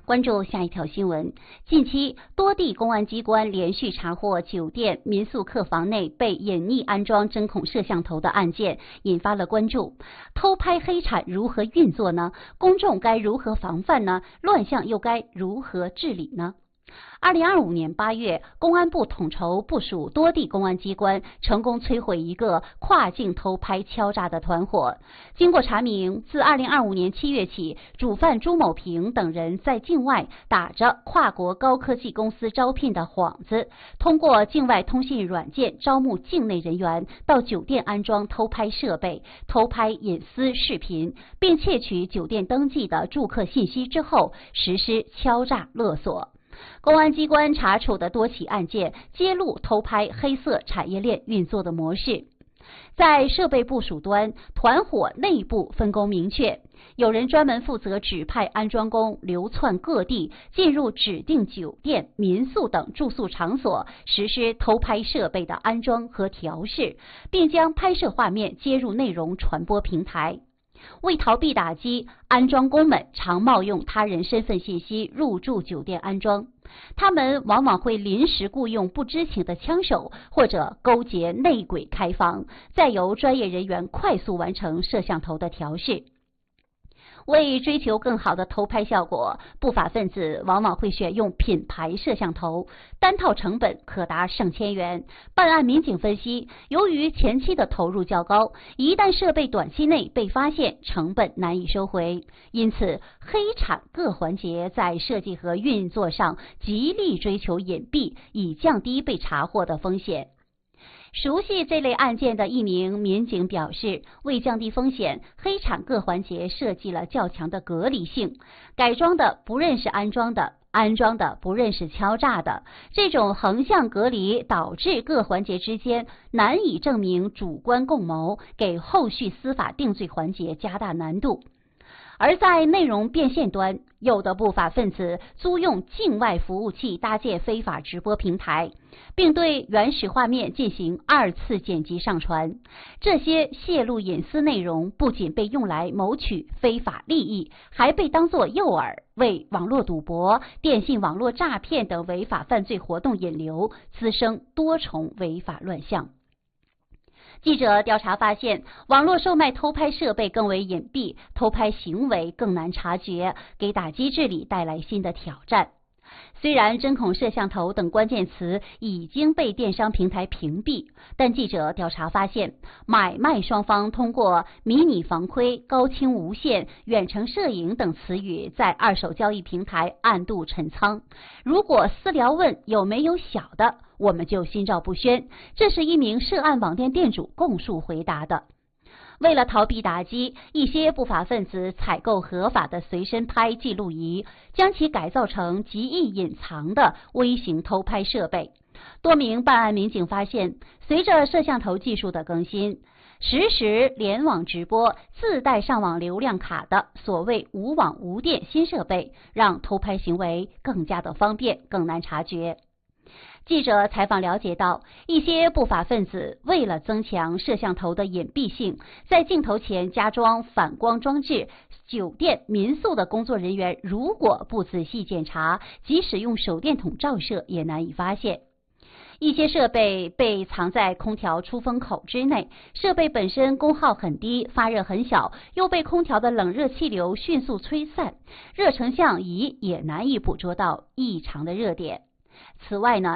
关注下一条新闻。近期，多地公安机关连续查获酒店、民宿客房内被隐匿安装针孔摄像头的案件，引发了关注。偷拍黑产如何运作呢？公众该如何防范呢？乱象又该如何治理呢？2025年8月，公安部统筹部署多地公安机关，成功摧毁一个跨境偷拍敲诈的团伙。经过查明，自2025年7月起，主犯朱某平等人在境外打着跨国高科技公司招聘的幌子，通过境外通信软件招募境内人员，到酒店安装偷拍设备，偷拍隐私视频，并窃取酒店登记的住客信息之后，实施敲诈勒索。公安机关查处的多起案件揭露偷拍黑色产业链运作的模式。在设备部署端，团伙内部分工明确，有人专门负责指派安装工流窜各地，进入指定酒店、民宿等住宿场所，实施偷拍设备的安装和调试，并将拍摄画面接入内容传播平台。为逃避打击，安装工们常冒用他人身份信息入住酒店安装。他们往往会临时雇佣不知情的枪手，或者勾结内鬼开房，再由专业人员快速完成摄像头的调试。为追求更好的偷拍效果，不法分子往往会选用品牌摄像头，单套成本可达上千元。办案民警分析，由于前期的投入较高，一旦设备短期内被发现，成本难以收回。因此，黑产各环节在设计和运作上极力追求隐蔽，以降低被查获的风险。熟悉这类案件的一名民警表示，为降低风险，黑产各环节设计了较强的隔离性，改装的不认识安装的，安装的不认识敲诈的，这种横向隔离导致各环节之间难以证明主观共谋，给后续司法定罪环节加大难度。而在内容变现端，有的不法分子租用境外服务器搭建非法直播平台，并对原始画面进行二次剪辑上传。这些泄露隐私内容不仅被用来谋取非法利益，还被当作诱饵，为网络赌博、电信网络诈骗等违法犯罪活动引流，滋生多重违法乱象。记者调查发现，网络售卖偷拍设备更为隐蔽，偷拍行为更难察觉，给打击治理带来新的挑战。虽然针孔摄像头等关键词已经被电商平台屏蔽，但记者调查发现，买卖双方通过迷你防窥、高清无线、远程摄影等词语在二手交易平台暗度陈仓。如果私聊问有没有小的，我们就心照不宣，这是一名涉案网店店主供述回答的。为了逃避打击，一些不法分子采购合法的随身拍记录仪，将其改造成极易隐藏的微型偷拍设备。多名办案民警发现，随着摄像头技术的更新，实时联网直播、自带上网流量卡的所谓无网无电新设备，让偷拍行为更加的方便，更难察觉。记者采访了解到，一些不法分子为了增强摄像头的隐蔽性，在镜头前加装反光装置，酒店、民宿的工作人员如果不仔细检查，即使用手电筒照射也难以发现。一些设备被藏在空调出风口之内，设备本身功耗很低，发热很小，又被空调的冷热气流迅速吹散，热成像仪也难以捕捉到异常的热点。此外呢，